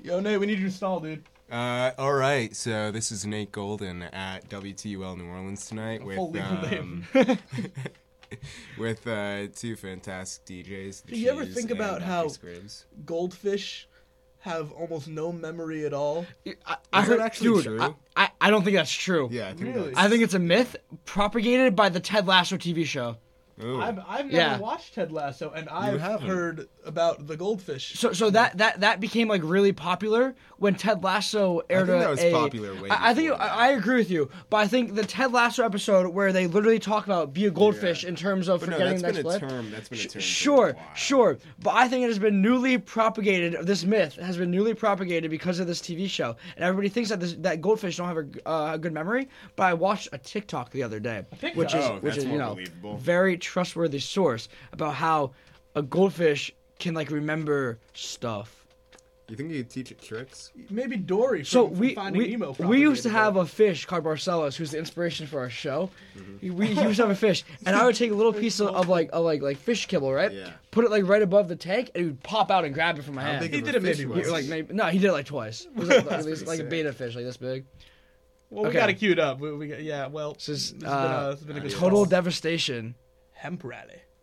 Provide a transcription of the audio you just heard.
Yo, Nate, we need you to stall, dude. All right, so this is Nate Golden at WTUL New Orleans tonight Full legal name. with two fantastic DJs. Do you ever think and about Dr. how Scribs. goldfish have almost no memory at all? I Is heard, that actually dude, true? I don't think that's true. Yeah, I think Really? that's... I think it's a myth propagated by the Ted Lasso TV show. Ooh. I've never Yeah. watched Ted Lasso, and I've haven't? heard about the goldfish. So that became like really popular when Ted Lasso aired. think that was popular way I think before that. I agree with you, but I think the Ted Lasso episode where they literally talk about be a goldfish in terms of But no, forgetting that's the been next a life. term. That's been a term. for a Sure, while. sure, but I think it has been newly propagated. This myth has been newly propagated because of this TV show, and everybody thinks that goldfish don't have a good memory. But I watched a TikTok the other day, TikTok? which is Oh, which that's is more believable. very trustworthy source about how a goldfish can like remember stuff. You think you could teach it tricks? Maybe Dory from, So from Finding Nemo. we used to propagated have it. a fish called Barcelos, who's the inspiration for our show. He used to have a fish, and I would take a little piece of like fish kibble, right? Yeah. Put it like right above the tank, and he would pop out and grab it from my How hand. big He of a did it fish maybe was once. it? Like maybe no, he did it like twice. It was like, it was pretty like a sick. beta fish, like this big. Well, we Okay. got it queued up. We got, yeah, well, This is it's been a good total call. devastation. Hemp rally.